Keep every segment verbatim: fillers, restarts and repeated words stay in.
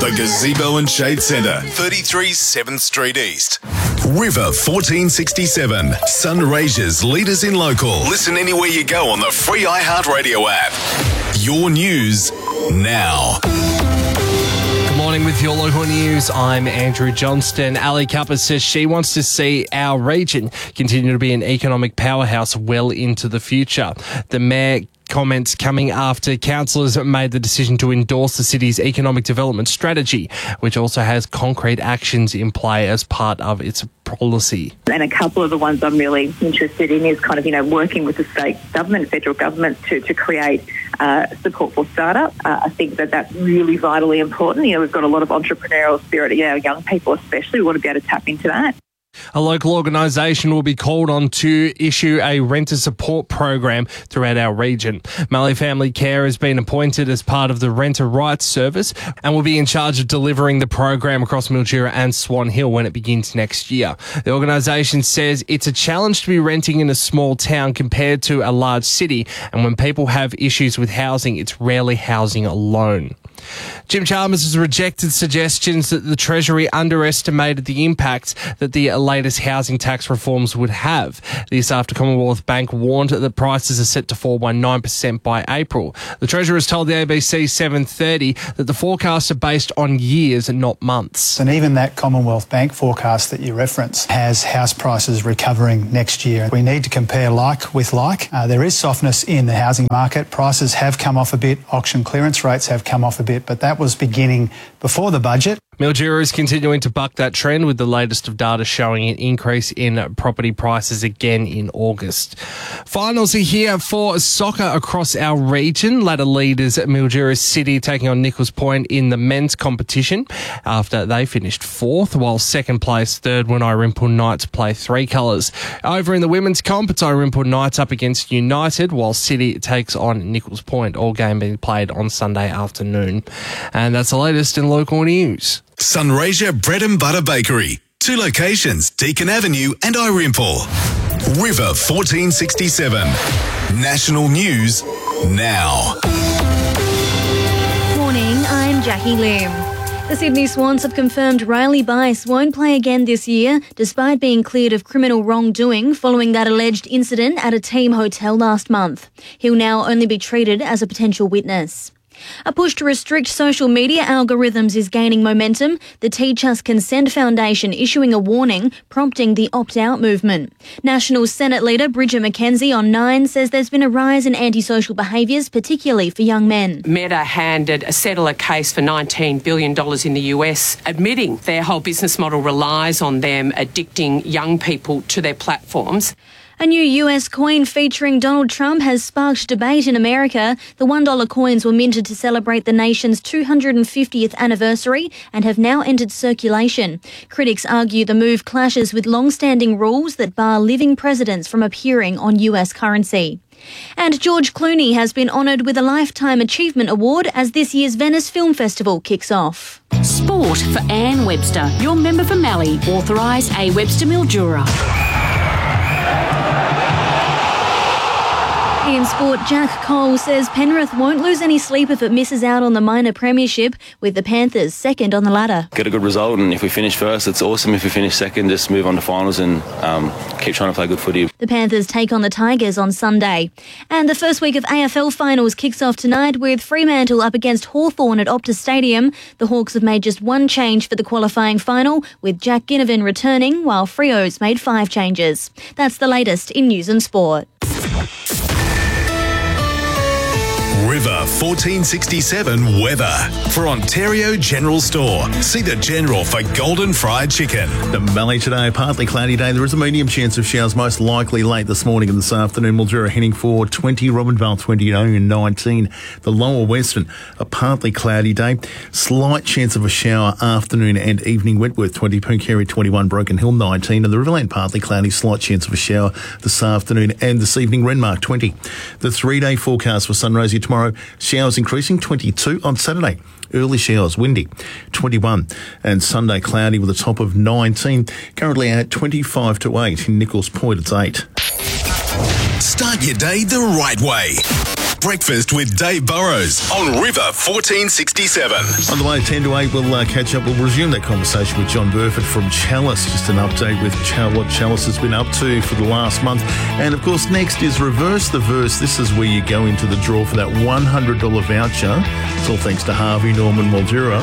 The Gazebo and Shade Centre, thirty-three seventh Street East. River fourteen sixty-seven, Sunraysia's leaders in local. Listen anywhere you go on the free iHeartRadio app. Your news now. Good morning with your local news. I'm Andrew Johnston. Ali Kappa says she wants to see our region continue to be an economic powerhouse well into the future. The mayor comments coming after councillors made the decision to endorse the city's economic development strategy, which also has concrete actions in play as part of its policy. And a couple of the ones I'm really interested in is kind of, you know, working with the state government, federal government to, to create uh, support for startup. Uh, I think that that's really vitally important. You know, we've got a lot of entrepreneurial spirit, you know, young people especially, we want to be able to tap into that. A local organisation will be called on to issue a renter support program throughout our region. Mallee Family Care has been appointed as part of the Renter Rights Service and will be in charge of delivering the program across Mildura and Swan Hill when it begins next year. The organisation says it's a challenge to be renting in a small town compared to a large city, and when people have issues with housing, it's rarely housing alone. Jim Chalmers has rejected suggestions that the Treasury underestimated the impact that the latest housing tax reforms would have. This after Commonwealth Bank warned that prices are set to fall by nine percent by April. The Treasurer has told the A B C seven thirty that the forecasts are based on years and not months. And even that Commonwealth Bank forecast that you reference has house prices recovering next year. We need to compare like with like. Uh, there is softness in the housing market. Prices have come off a bit. Auction clearance rates have come off a bit, but that was beginning before the budget. Mildura is continuing to buck that trend with the latest of data showing an increase in property prices again in August. Finals are here for soccer across our region. Ladder leaders at Mildura City taking on Nichols Point in the men's competition after they finished fourth, while second place third when Irimple Knights play three colours. Over in the women's comp, it's Irimple Knights up against United, while City takes on Nichols Point, all game being played on Sunday afternoon. And that's the latest in local news. Sunraysia Bread and Butter Bakery. Two locations, Deakin Avenue and Irimple. River fourteen sixty-seven. National News Now. Morning, I'm Jackie Lim. The Sydney Swans have confirmed Riley Bice won't play again this year, despite being cleared of criminal wrongdoing following that alleged incident at a team hotel last month. He'll now only be treated as a potential witness. A push to restrict social media algorithms is gaining momentum, the Teach Us Consent Foundation issuing a warning prompting the opt-out movement. National Senate leader Bridget McKenzie on Nine says there's been a rise in antisocial behaviours, particularly for young men. Meta handed a settler case for nineteen billion dollars in the U S, admitting their whole business model relies on them addicting young people to their platforms. A new U S coin featuring Donald Trump has sparked debate in America. The one dollar coins were minted to celebrate the nation's two hundred fiftieth anniversary and have now entered circulation. Critics argue the move clashes with long-standing rules that bar living presidents from appearing on U S currency. And George Clooney has been honoured with a Lifetime Achievement Award as this year's Venice Film Festival kicks off. Sport for Anne Webster, your member for Mallee, authorised A Webster Mildura. In sport, Jack Cole says Penrith won't lose any sleep if it misses out on the minor premiership, with the Panthers second on the ladder. Get a good result, and if we finish first, it's awesome. If we finish second, just move on to finals and um, keep trying to play good footy. The Panthers take on the Tigers on Sunday. And the first week of A F L finals kicks off tonight with Fremantle up against Hawthorn at Optus Stadium. The Hawks have made just one change for the qualifying final, with Jack Ginnivan returning, while Freo's made five changes. That's the latest in news and sport. River fourteen sixty-seven weather. For Ontario General Store, see the General for golden fried chicken. The Mallee today, partly cloudy day. There is a medium chance of showers, most likely late this morning and this afternoon. Mildura heading for twenty, Robinvale twenty, and nineteen. The lower western, a partly cloudy day. Slight chance of a shower afternoon and evening. Wentworth twenty, Pooncarie twenty-one, Broken Hill nineteen, and the Riverland partly cloudy, slight chance of a shower this afternoon and this evening. Renmark twenty. The three-day forecast for Sunraysia tomorrow, showers increasing, twenty-two on Saturday. Early showers, windy, twenty-one. And Sunday, cloudy with a top of nineteen. Currently at twenty-five to eight. In Nichols Point, it's eight. Start your day the right way. Breakfast with Dave Burrows on River fourteen sixty-seven. On the way, ten to eight, we'll uh, catch up. We'll resume that conversation with John Burford from Chalice. Just an update with Chal- what Chalice has been up to for the last month. And, of course, next is Reverse the Verse. This is where you go into the draw for that one hundred dollars voucher. It's all thanks to Harvey Norman Mildura.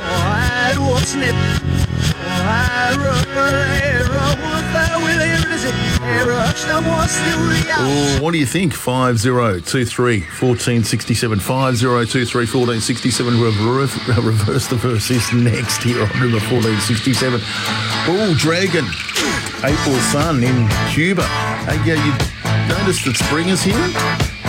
Oh, what do you think? five zero two three, one four six seven. five zero two three, one four six seven. Reverse, reverse the Verse is next here on River fourteen sixty-seven. Oh, Dragon. April sun in Cuba. Hey, yeah, you noticed that spring is here?